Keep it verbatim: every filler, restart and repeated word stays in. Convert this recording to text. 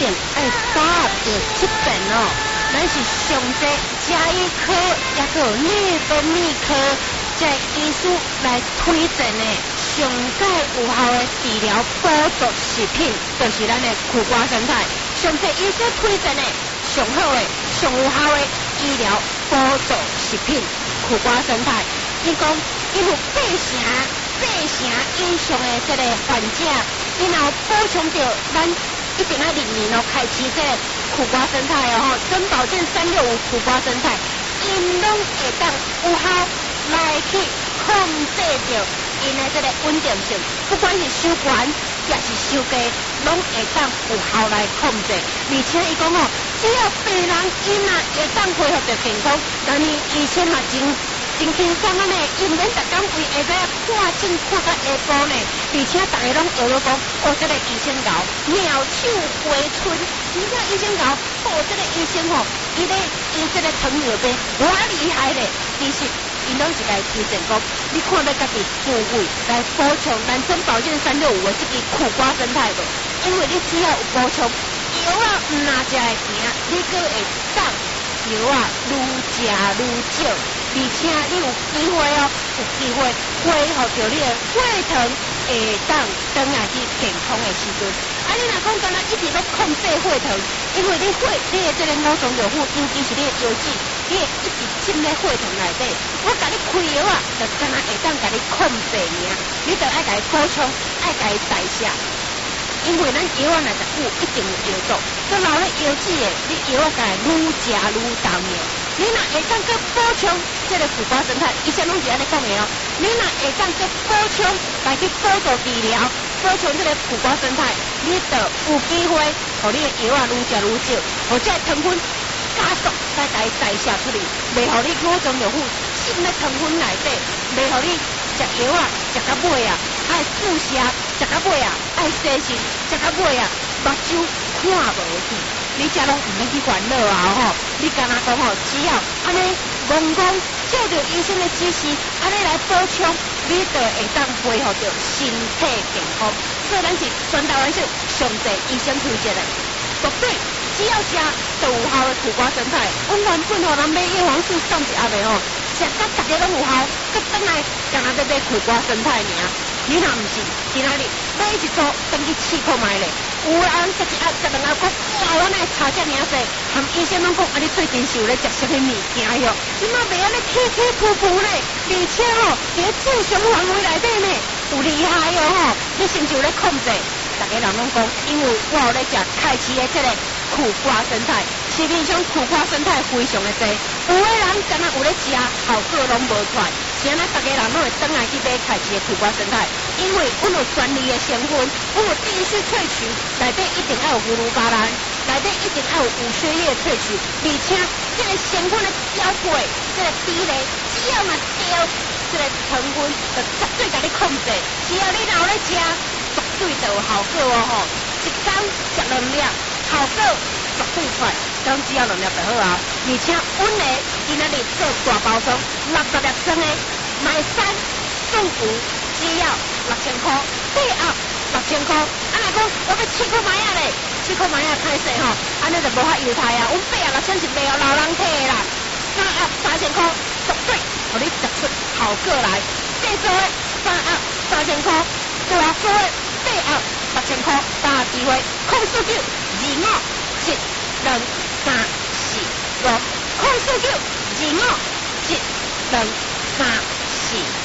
定爱三到七遍哦。咱是上济加医科，也个内分泌科，这医师来推荐的上界有效的治疗补助食品，就是咱的苦瓜生态。上济医师推荐的上好的、上有效的医疗补助食品苦瓜生态。伊讲，伊有八成、八成以上的这个患者，伊若补充到咱一定要零年哦，开始这个苦瓜生态哦，吼，珍宝健三六五苦瓜生态，因拢会当有效来去控制着因的这个稳定性，不管是收悬也是收低，拢会当有效来控制。而且伊讲哦，只要病人因若会当恢复着健康，但是医生嘛真真轻松安尼，因免逐工为下晡看诊看到下晡呢，而且大家拢学了讲，哦，这个医生搞妙手回春，人家医生搞，哦，这个医生吼，伊咧医这个疼药病，我厉害咧，其实因拢是来推荐讲，你看要家己自卫来补充咱珍宝健三六五的这个苦瓜生态无，因为你只要有补充，药啊唔拿食会行，你搁会当药啊愈食愈少。而且你有机会哦，有机会恢复到你的血糖，会当转来去健康的时阵。啊，你若讲干那一直都控制血糖，因为你血，你的这个五种药物，尤其是你的油脂，你会一直浸在血糖内底。我甲你开药啊，就干那会当甲你控制尔，你就爱甲伊补充，爱甲伊代谢。因为咱药啊，若食久，一定有药毒，佮留咧油脂的，你药啊甲愈食愈重要。你若会当佮补充这个苦瓜生态，医生拢是安尼讲的哦。你若会当佮补充来去辅助治疗，补充这个苦瓜生态，你就有机会，互你的药啊愈食愈少，互这糖分加速再甲伊代谢出去，袂互你五种药物浸咧糖分内底，袂互你食药啊食到尾啊爱注射，食到尾啊爱洗身，食到尾啊目睭看无去。你家拢唔免去烦恼啊吼！你干那讲吼，只要安尼戆戆照着医生的指示，安尼来补充，你就会当恢复着身体健康。所以咱是全台湾省上济医生推荐的，绝对只要食就有效的苦瓜生态。阮原本吼咱买叶黄素送一盒的吼，食到大家拢有效，佮等来干那要买苦瓜生态尔。你若唔是，今仔日买一组，等去试看卖咧。有人食一盒、食两盒，讲哇，我哪会差遮尔济？含医生拢讲，啊，你最近是有咧食什么物件哟？你妈袂安尼起起伏伏咧，而且吼，伫咧正常范围内底呢，有厉害哟吼！你甚至有咧控制，大家人拢讲，因为我有咧食开市的这个苦瓜生态，市面上苦瓜生态非常的多，有的人敢若有咧食，效果拢无出来。是安尼，大家人拢会转来去买开市的苦瓜生态，因为阮有专利的成分，阮有必须萃取，内底一定要有葫芦巴兰，内底一定要有五血叶萃取，而且这个成分的标配，这个比例，只要若对，这个成分就绝对甲你控制。只要你若有咧食，绝对就有效果哦吼！一天食两粒，效果绝对出来。讲只要两粒就好啊，而且阮的今仔日做大包装，六十粒装的，买三送五，只要六千块，八盒六千块。啊，若讲我要七块买啊咧，七块买啊歹势吼，安尼就无法犹太啊。阮八盒六千是袂互老人摕的啦，三盒三千块，绝对互你食出效果来。细做的三盒三千块，大做的八盒六千块，把握机会，控数九二五一两三四五，控数九二五一两三四。